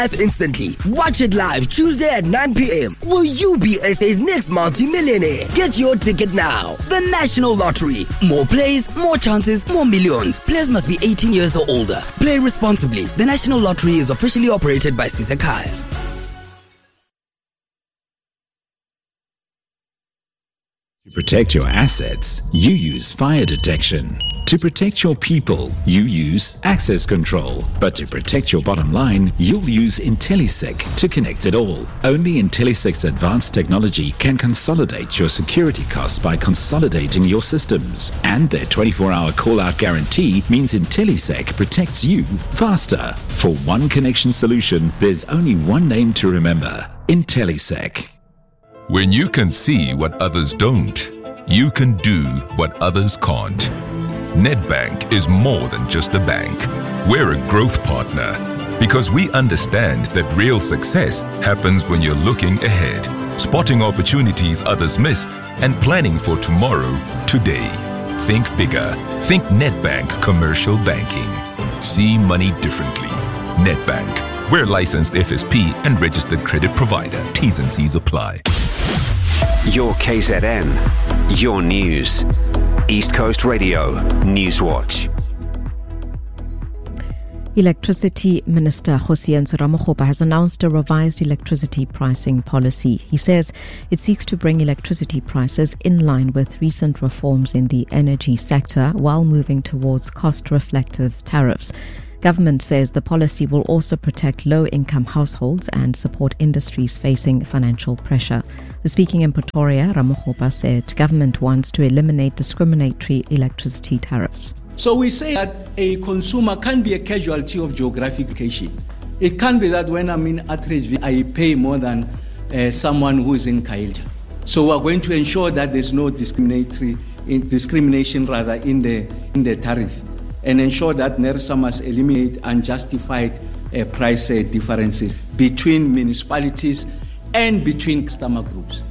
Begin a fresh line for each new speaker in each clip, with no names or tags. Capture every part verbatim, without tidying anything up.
Instantly. Watch it live Tuesday at nine p.m. Will you be S A's next multi-millionaire? Get your ticket now. The National Lottery. More plays, more chances, more millions. Players must be eighteen years or older. Play responsibly. The National Lottery is officially operated by Sisekhaya.
To protect your assets, you use fire detection. To protect your people, you use access control. But to protect your bottom line, you'll use IntelliSec to connect it all. Only IntelliSec's advanced technology can consolidate your security costs by consolidating your systems. And their twenty-four hour call-out guarantee means IntelliSec protects you faster. For one connection solution, there's only one name to remember: IntelliSec.
When you can see what others don't, you can do what others can't. Nedbank is more than just a bank. We're a growth partner because we understand that real success happens when you're looking ahead, spotting opportunities others miss, and planning for tomorrow, today. Think bigger. Think Nedbank Commercial Banking. See money differently. Nedbank. We're licensed F S P and registered credit provider. T's and C's apply.
Your K Z N, your news. East Coast Radio, Newswatch.
Electricity Minister Kgosientsho Ramokgopa has announced a revised electricity pricing policy. He says it seeks to bring electricity prices in line with recent reforms in the energy sector while moving towards cost-reflective tariffs. Government says the policy will also protect low-income households and support industries facing financial pressure. Speaking in Pretoria, Ramokgopa said government wants to eliminate discriminatory electricity tariffs.
So we say that a consumer can be a casualty of geographic location. It can be that when I'm in Atteridgeville, I pay more than uh, someone who is in Kailja. So we're going to ensure that there's no discriminatory in discrimination rather in the in the tariff, and ensure that NERSA must eliminate unjustified uh, price uh, differences between municipalities and between customer groups.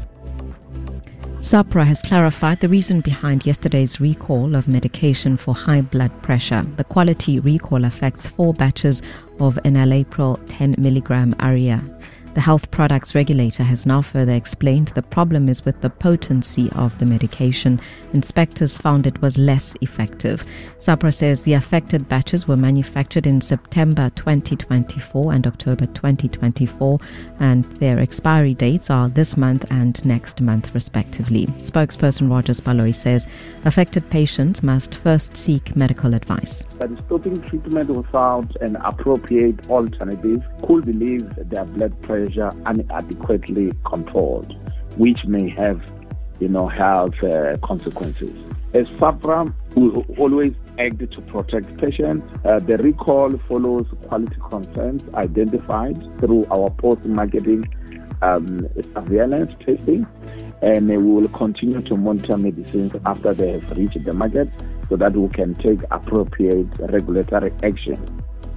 SAPRA has clarified the reason behind yesterday's recall of medication for high blood pressure. The quality recall affects four batches of enalapril ten milligram Aria. The health products regulator has now further explained the problem is with the potency of the medication. Inspectors found it was less effective. SAPRA says the affected batches were manufactured in September twenty twenty-four and October twenty twenty-four, and their expiry dates are this month and next month respectively. Spokesperson Rogers Baloyi says affected patients must first seek medical advice.
But stopping treatment without an appropriate alternative could leave their blood pressure inadequately controlled, which may have, you know, health uh, consequences. As SAPRA, we always act to protect patients. Uh, the recall follows quality concerns identified through our post-marketing um, surveillance testing, and uh, we will continue to monitor medicines after they have reached the market so that we can take appropriate regulatory action.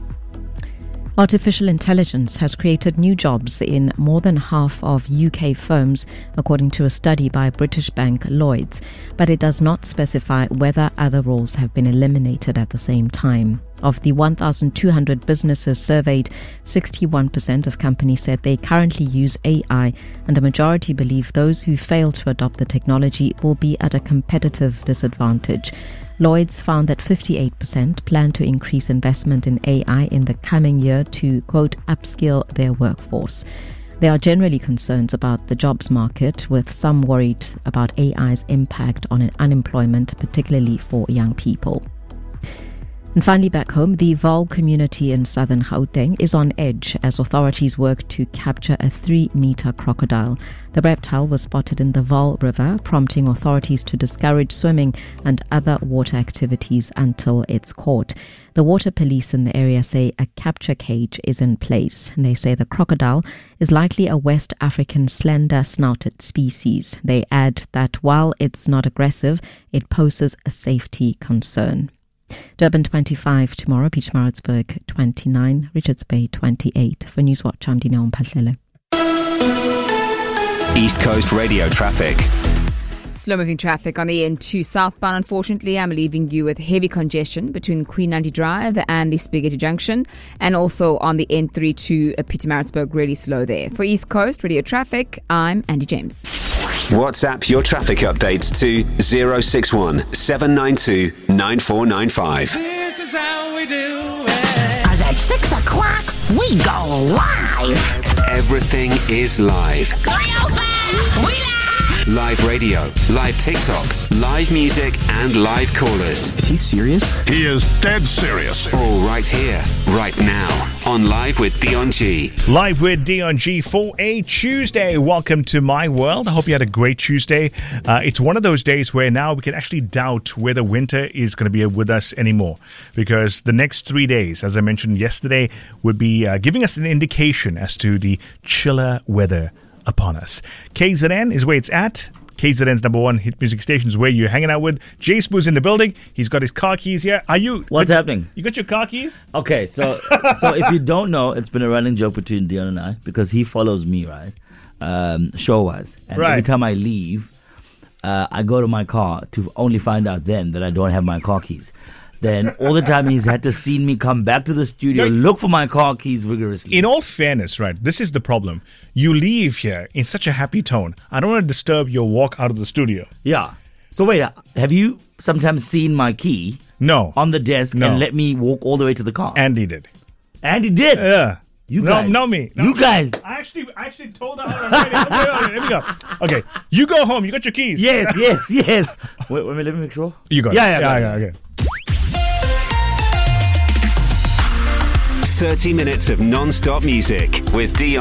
Artificial intelligence has created new jobs in more than half of U K firms, according to a study by British bank Lloyds, but it does not specify whether other roles have been eliminated at the same time. Of the one thousand two hundred businesses surveyed, sixty-one percent of companies said they currently use A I, and a majority believe those who fail to adopt the technology will be at a competitive disadvantage. Lloyds found that fifty-eight percent plan to increase investment in A I in the coming year to, quote, upskill their workforce. There are generally concerns about the jobs market, with some worried about A I's impact on unemployment, particularly for young people. And finally, back home, the Vaal community in southern Gauteng is on edge as authorities work to capture a three-meter crocodile. The reptile was spotted in the Vaal River, prompting authorities to discourage swimming and other water activities until it's caught. The water police in the area say a capture cage is in place. And they say the crocodile is likely a West African slender-snouted species. They add that while it's not aggressive, it poses a safety concern. Durban twenty-five tomorrow, Pietermaritzburg twenty-nine, Richards Bay twenty-eight. For Newswatch, I'm Dineo Mphahlele.
East Coast Radio traffic.
Slow-moving traffic on the N two southbound. Unfortunately, I'm leaving you with heavy congestion between Queen Nandi Drive and the Spaghetti Junction, and also on the N three to Pietermaritzburg, really slow there. For East Coast Radio Traffic, I'm Andy James.
WhatsApp your traffic updates to zero six one seven nine two nine four nine five.
This is how we do it. As at six o'clock, we go live.
Everything is live.
We live.
Live radio, live TikTok, live music, and live callers.
Is he serious?
He is dead serious.
All right here, right now, on Live with Dion G.
Live with Dion G for a Tuesday. Welcome to my world. I hope you had a great Tuesday. Uh, it's one of those days where now we can actually doubt whether winter is going to be with us anymore, because the next three days, as I mentioned yesterday, would be uh, giving us an indication as to the chiller weather upon us. K Z N is where it's at. K Z N's number one hit music station is where you're hanging out with. Jay Spoo's in the building. He's got his car keys here. Are you?
What's
got,
happening?
You got your car keys?
Okay, so so if you don't know, it's been a running joke between Dion and I, because he follows me, right? Um, show-wise. And
right.
every time I leave, uh, I go to my car to only find out then that I don't have my car keys. Then all the time he's had to see me come back to the studio, look for my car keys vigorously.
In all fairness, right, this is the problem. You leave here in such a happy tone. I don't want to disturb your walk out of the studio.
Yeah. So wait, have you sometimes seen my key?
No.
On the desk
no.
and let me walk all the way to the car?
Andy did.
Andy did?
Yeah.
You
no,
guys.
No, me. No,
you guys.
I actually, I actually told her. Already. Okay, okay, here we go. Okay, you go home. You got your keys.
Yes, yes, yes. Wait, wait, let me make sure.
You got
yeah,
it.
Yeah,
yeah,
yeah,
yeah. Okay.
thirty minutes of non-stop music with Dion.